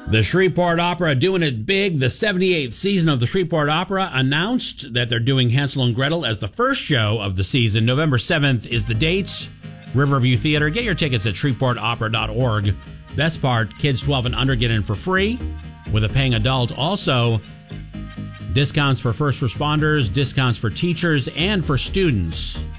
The Shreveport Opera doing it big. The 78th season of the Shreveport Opera announced that they're doing Hansel and Gretel as the first show of the season. November 7th is the date. Riverview Theater. Get your tickets at shreveportopera.org. Best part, kids 12 and under get in for free with a paying adult. Also, discounts for first responders, discounts for teachers, and for students.